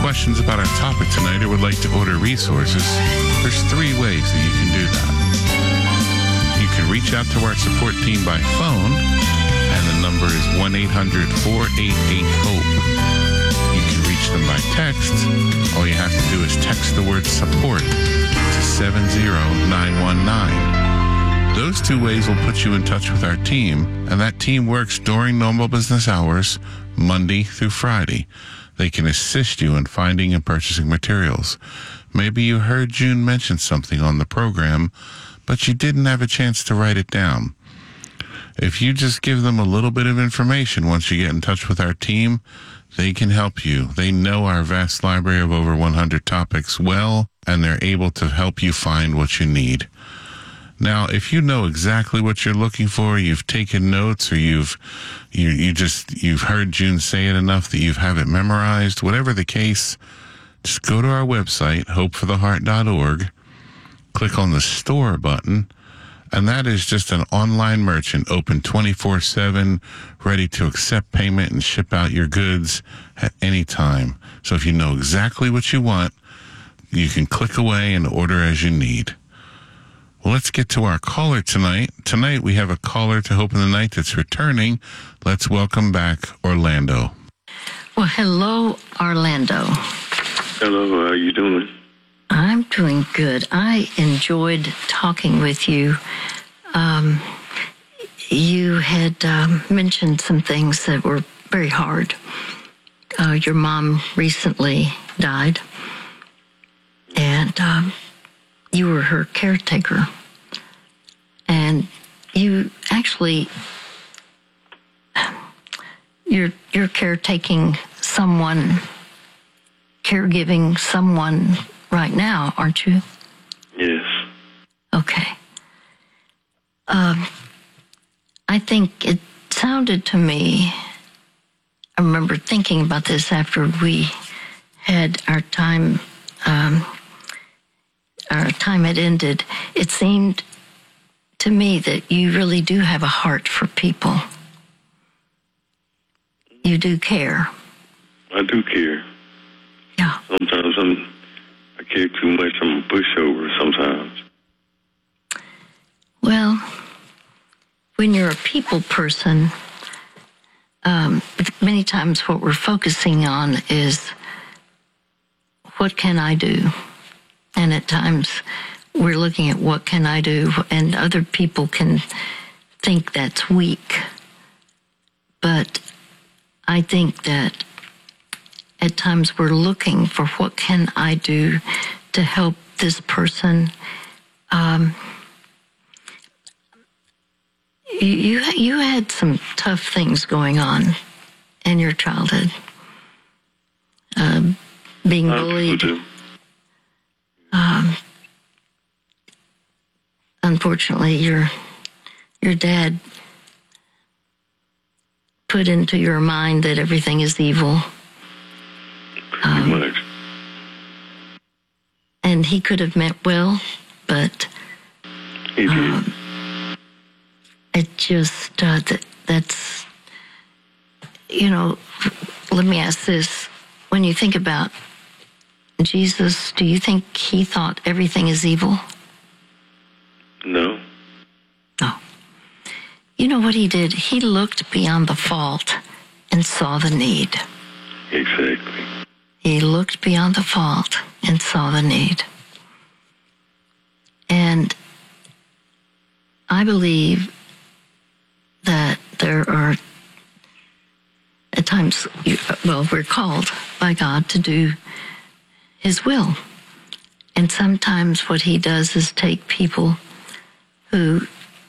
questions about our topic tonight or would like to order resources, there's 3 ways that you can do that. You can reach out to our support team by phone, and the number is 1-800-488-HOPE. You can reach them by text. All you have to do is text the word support to 70919. Those 2 ways will put you in touch with our team, and that team works during normal business hours, Monday through Friday. They can assist you in finding and purchasing materials. Maybe you heard June mention something on the program, but you didn't have a chance to write it down. If you just give them a little bit of information once you get in touch with our team, they can help you. They know our vast library of over 100 topics well, and they're able to help you find what you need. Now, if you know exactly what you're looking for, you've taken notes, or you've heard June say it enough that you have it memorized, whatever the case, just go to our website, hopefortheheart.org, click on the store button, and that is just an online merchant open 24/7, ready to accept payment and ship out your goods at any time. So if you know exactly what you want, you can click away and order as you need. Well, let's get to our caller tonight. Tonight, we have a caller to Hope in the Night that's returning. Let's welcome back Orlando. Well, hello, Orlando. Hello, how are you doing? I'm doing good. I enjoyed talking with you. You had mentioned some things that were very hard. Your mom recently died, and you were her caretaker, and you actually, you're caretaking someone, caregiving someone right now, aren't you? Yes. Okay. I think it sounded to me, I remember thinking about this after we had our time had ended. It seemed to me that you really do have a heart for people. You do care. I do care. Yeah. Sometimes I care too much. I'm a pushover sometimes. Well, when you're a people person, many times what we're focusing on is, what can I do? And at times we're looking at what can I do, and other people can think that's weak. But I think that at times we're looking for what can I do to help this person. You had some tough things going on in your childhood. Being bullied. Unfortunately, your dad put into your mind that everything is evil. Pretty much. And he could have meant well, but He did. it just, that's, let me ask this. When you think about Jesus, do you think he thought everything is evil? No. No. You know what he did? He looked beyond the fault and saw the need. Exactly. He looked beyond the fault and saw the need. And I believe that there are, at times, we're called by God to do his will. And sometimes what he does is take people who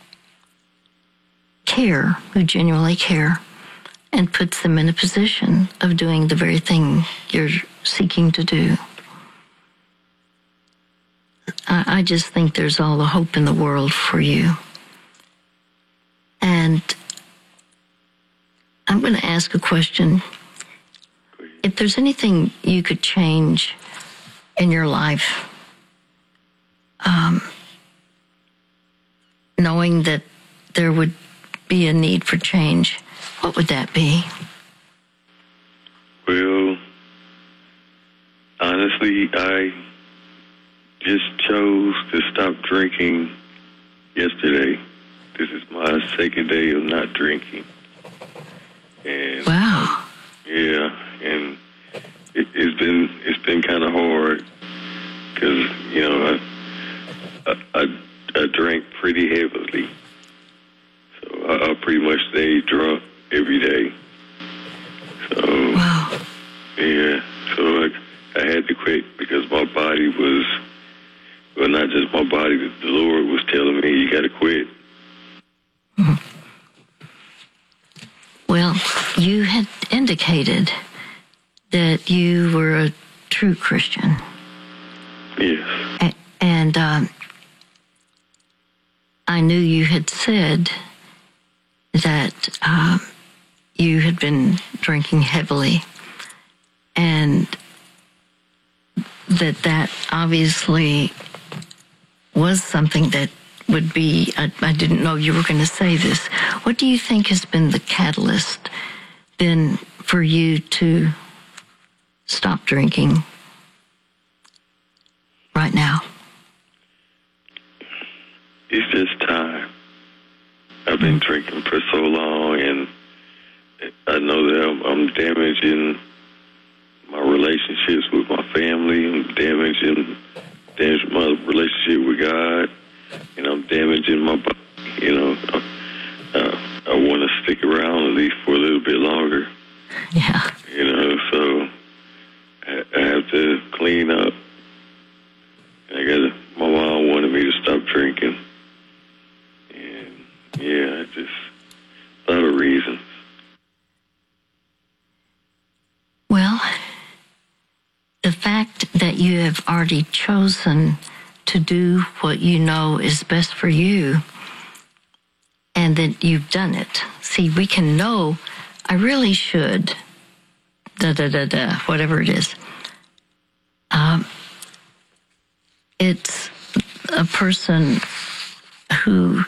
care, who genuinely care, and puts them in a position of doing the very thing you're seeking to do. I just think there's all the hope in the world for you. And I'm going to ask a question. If there's anything you could change in your life, knowing that there would be a need for change, what would that be? Well, honestly, I just chose to stop drinking yesterday. This is my second day of not drinking. And Wow. yeah, and it's been kind of hard because I drank pretty heavily, so I pretty much stayed drunk every day. So Wow. yeah, so I had to quit because my body was, well, not just my body, the Lord was telling me, you got to quit. Well, you had indicated that you were a true Christian. Yes. And I knew you had said that you had been drinking heavily, and that obviously was something that would be, I didn't know you were going to say this. What do you think has been the catalyst been for you to stop drinking right now? It's just time. I've been drinking for so long, and I know that I'm damaging my relationships with my family. I'm damaging my relationship with God, and I'm damaging my body. I want to stick around at least for a little bit longer. Yeah. So I have to clean up. My mom wanted me to stop drinking. And yeah, just a lot of reasons. Well, the fact that you have already chosen to do what you know is best for you, and that you've done it. See, we can know, I really should, whatever it is. It's a person who,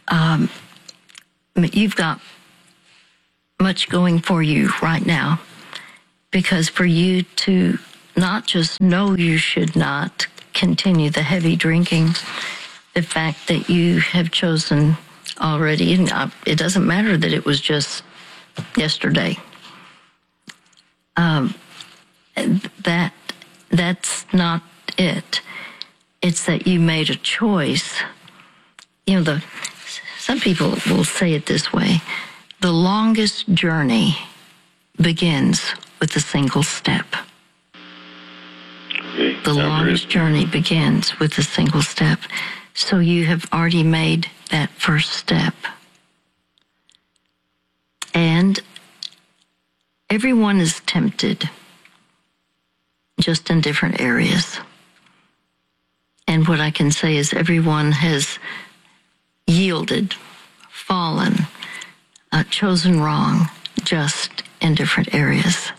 you've got much going for you right now, because for you to not just know you should not continue the heavy drinking, the fact that you have chosen already, and it doesn't matter that it was just yesterday. That's not it. It's that you made a choice. Some people will say it this way: the longest journey begins with a single step. Okay, The longest journey begins with a single step. So you have already made that first step. And everyone is tempted, just in different areas. And what I can say is everyone has yielded, fallen, chosen wrong, just in different areas.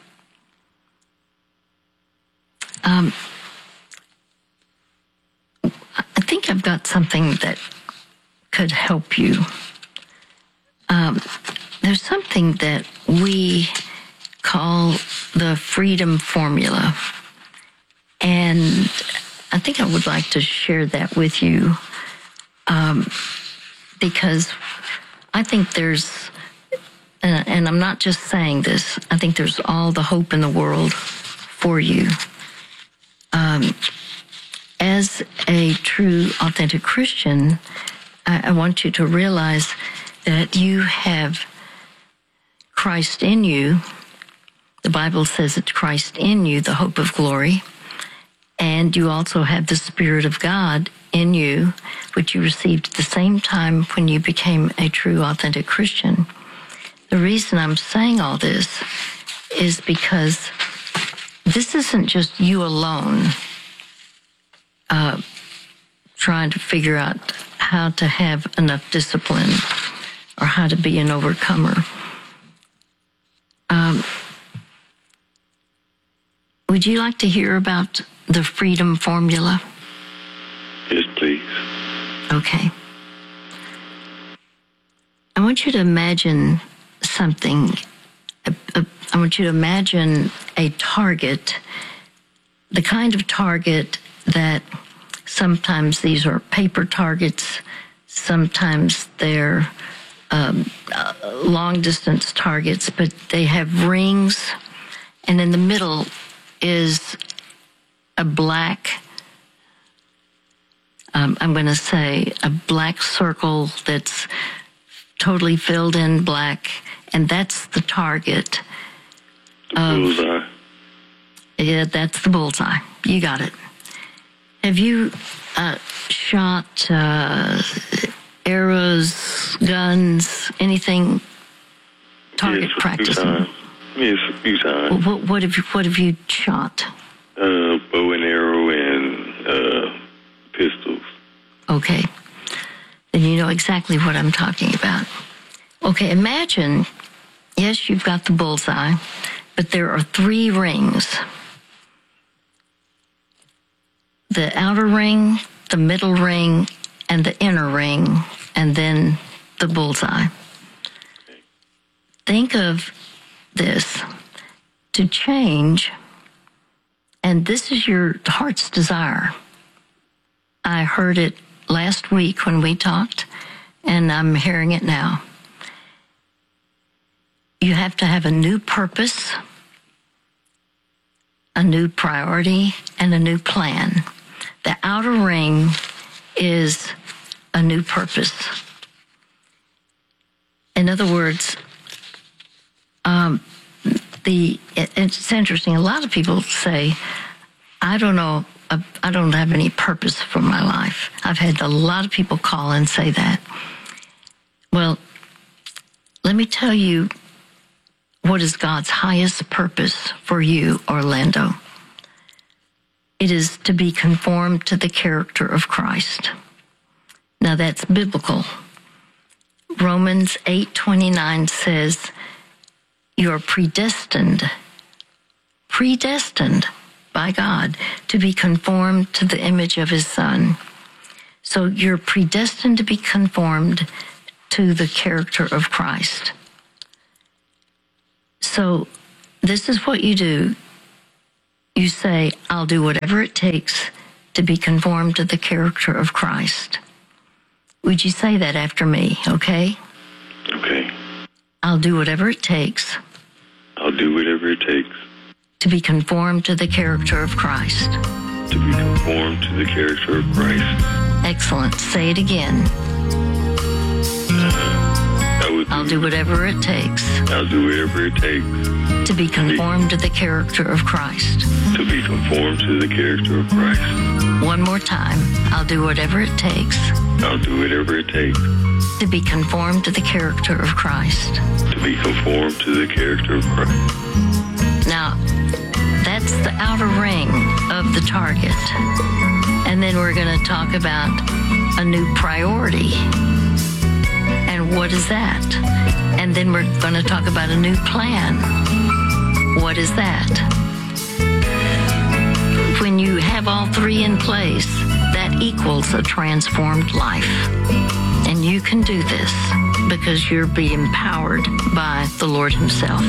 I think I've got something that could help you. There's something that we call the freedom formula. And I think I would like to share that with you, because I think there's, and I'm not just saying this, I think there's all the hope in the world for you. As a true, authentic Christian, I want you to realize that you have Christ in you. The Bible says it's Christ in you, the hope of glory. And you also have the Spirit of God in you, which you received at the same time when you became a true, authentic Christian. The reason I'm saying all this is because this isn't just you alone trying to figure out how to have enough discipline or how to be an overcomer. Would you like to hear about the freedom formula? Yes, please. Okay. I want you to imagine something. I want you to imagine a target the kind of target that sometimes these are paper targets, sometimes they're long-distance targets, but they have rings, and in the middle is a black, I'm going to say a black circle that's totally filled in black, and that's the target. Bullseye. Yeah, that's the bullseye. You got it. Have you shot arrows, guns, anything? Target practicing? Yes, a few times. What have you shot? Bow and arrow and pistols. Okay. Then you know exactly what I'm talking about. Okay, imagine, yes, you've got the bullseye, but there are 3 rings. The outer ring, the middle ring, and the inner ring, and then the bullseye. Think of this. To change, and this is your heart's desire. I heard it last week when we talked, and I'm hearing it now. You have to have a new purpose, a new priority, and a new plan. The outer ring is a new purpose. In other words, it's interesting. A lot of people say, I don't know, I don't have any purpose for my life. I've had a lot of people call and say that. Well, let me tell you what is God's highest purpose for you, Orlando. It is to be conformed to the character of Christ. Now that's biblical. Romans 8:29 says, you are predestined by God to be conformed to the image of his Son. So you're predestined to be conformed to the character of Christ. So this is what you do. You say, I'll do whatever it takes to be conformed to the character of Christ. Would you say that after me, okay? Okay. I'll do whatever it takes. I'll do whatever it takes. To be conformed to the character of Christ. To be conformed to the character of Christ. Excellent. Say it again. I'll do whatever it takes. I'll do whatever it takes. To be conformed to the character of Christ. To be conformed to the character of Christ. One more time. I'll do whatever it takes. I'll do whatever it takes. To be conformed to the character of Christ. To be conformed to the character of Christ. Now, that's the outer ring of the target. And then we're going to talk about a new priority. And what is that? And then we're going to talk about a new plan. What is that? When you have all 3 in place, that equals a transformed life. And you can do this because you're being empowered by the Lord himself.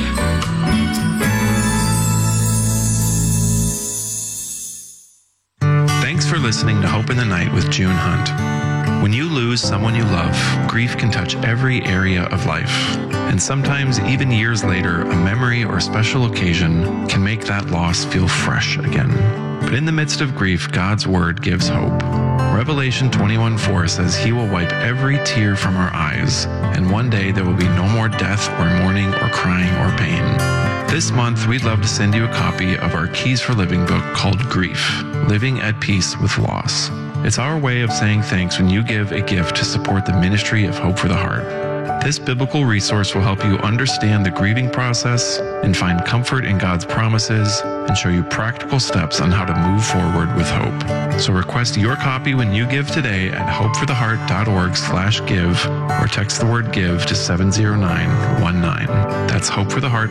Thanks for listening to Hope in the Night with June Hunt. When you lose someone you love, grief can touch every area of life. And sometimes, even years later, a memory or special occasion can make that loss feel fresh again. But in the midst of grief, God's word gives hope. Revelation 21:4 says he will wipe every tear from our eyes, and one day there will be no more death or mourning or crying or pain. This month, we'd love to send you a copy of our Keys for Living book called Grief, Living at Peace with Loss. It's our way of saying thanks when you give a gift to support the ministry of Hope for the Heart. This biblical resource will help you understand the grieving process and find comfort in God's promises and show you practical steps on how to move forward with hope. So request your copy when you give today at hopefortheheart.org/give or text the word give to 70919. That's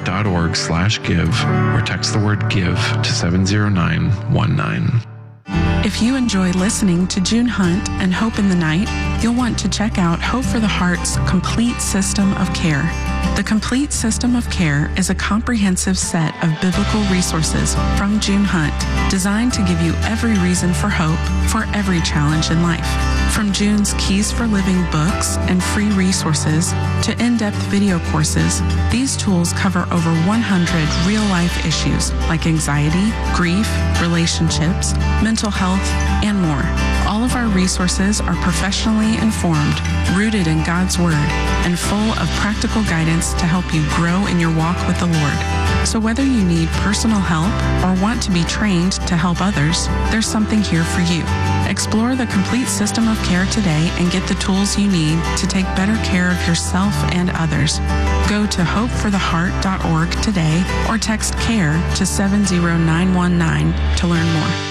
hopefortheheart.org/give or text the word give to 70919. If you enjoy listening to June Hunt and Hope in the Night, you'll want to check out Hope for the Heart's Complete System of Care. The Complete System of Care is a comprehensive set of biblical resources from June Hunt, designed to give you every reason for hope for every challenge in life. From June's Keys for Living books and free resources to in-depth video courses, these tools cover over 100 real-life issues like anxiety, grief, relationships, mental health, and more. All of our resources are professionally informed, rooted in God's Word, and full of practical guidance to help you grow in your walk with the Lord. So whether you need personal help or want to be trained to help others, there's something here for you. Explore the Complete System of Care today and get the tools you need to take better care of yourself and others. Go to hopefortheheart.org today or text CARE to 70919 to learn more.